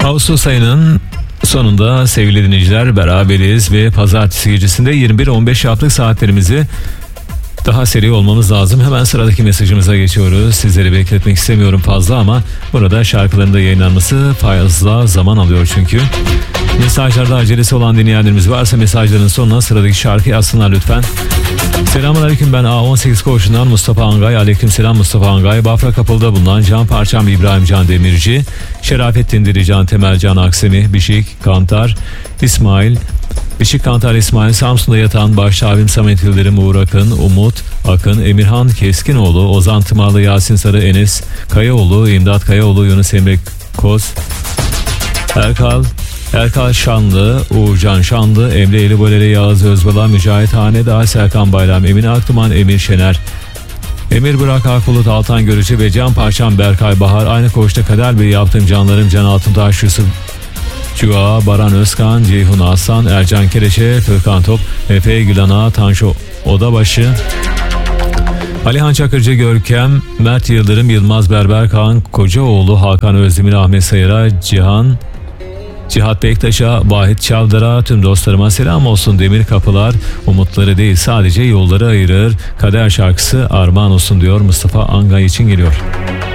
Ağustos ayının sonunda sevgili dinleyiciler beraberiz ve pazartesi gecesinde 21-15 yaptık saatlerimizi daha seri olmamız lazım. Hemen sıradaki mesajımıza geçiyoruz. Sizleri bekletmek istemiyorum fazla ama burada şarkıların da yayınlanması fazla zaman alıyor çünkü. Mesajlarda acelesi olan dinleyenlerimiz varsa mesajların sonuna sıradaki şarkıyı yazsınlar lütfen. Selamünaleyküm, ben A18 Koğuşu'ndan Mustafa Angay. Aleykümselam Mustafa Angay. Bafra Kapılı'da bulunan Can Parçam İbrahim Can Demirci, Şerafettin Dirican, Temelcan Aksemi, Bişik Kantar İsmail, Bişik Kantar İsmail, Samsun'da yatan Başşavim Samet Yıldırım, Uğur Akın, Umut Akın, Emirhan Keskinoğlu, Ozan Tımarlı, Yasin Sarı, Enes Kayaoğlu, İmdat Kayaoğlu, Yunus Emre Koz, Erkal Şanlı, Uğurcan Şanlı, Emre Elibolere, Yağız Özbala, Mücahit Hanedağ, Serkan Bayram, Emin Aktuman, Emir Şener, Emir Burak Akbulut, Altan Görücü ve Can Parçam Berkay Bahar. Aynı koğuşta Kader Bey yaptım canlarım, Can Altıntaş, Yusuf Cua, Baran Özkan, Ceyhun Aslan, Ercan Kereşe, Fırkan Top, Efe Gülana, Tanşo Odabaşı, Alihan Çakırcı, Görkem, Mert Yıldırım, Yılmaz Berber, Kaan Kocaoğlu, Hakan Özdemir, Ahmet Sayır'a, Cihat Bektaş'a, Vahit Çavdar'a, tüm dostlarıma selam olsun. Demir kapılar umutları değil sadece yolları ayırır. Kader şarkısı armağan olsun diyor Mustafa Angay için geliyor.